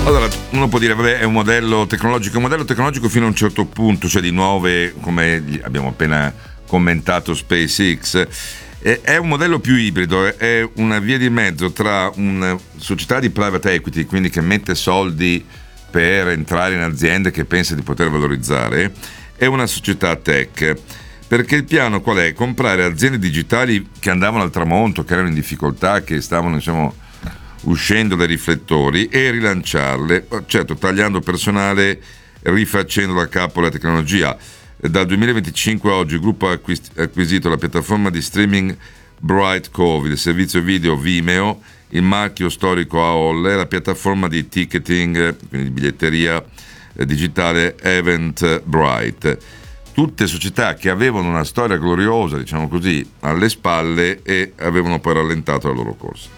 Allora, uno può dire, vabbè, è un modello tecnologico fino a un certo punto, cioè di nuove, come abbiamo appena commentato, SpaceX. È un modello più ibrido, è una via di mezzo tra una società di private equity, quindi che mette soldi per entrare in aziende che pensa di poter valorizzare, e una società tech. Perché il piano qual è? Comprare aziende digitali che andavano al tramonto, che erano in difficoltà, che stavano, diciamo, uscendo dai riflettori, e rilanciarle, certo tagliando personale, rifacendo da capo la tecnologia. Dal 2025 a oggi il gruppo ha acquisito la piattaforma di streaming Bright Cove, il servizio video Vimeo, il marchio storico AOL e la piattaforma di ticketing, quindi di biglietteria digitale Eventbrite. Tutte società che avevano una storia gloriosa, diciamo così, alle spalle, e avevano poi rallentato la loro corsa.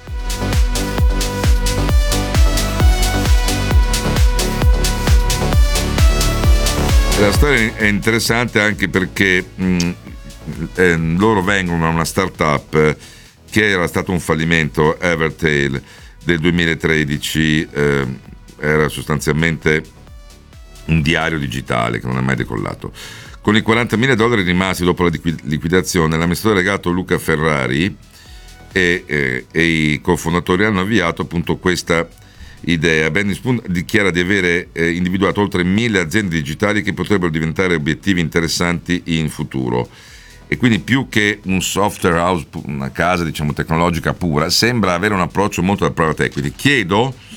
La storia è interessante anche perché loro vengono da una startup che era stato un fallimento, Evertail, del 2013, era sostanzialmente un diario digitale che non è mai decollato. Con i $40.000 rimasti dopo la liquidazione, l'amministratore legato Luca Ferrari e i cofondatori hanno avviato appunto questa idea. Benny Spoon dichiara di avere individuato oltre 1.000 aziende digitali che potrebbero diventare obiettivi interessanti in futuro, e quindi più che un software house, una casa, diciamo, tecnologica pura, sembra avere un approccio molto da private equity. Chiedo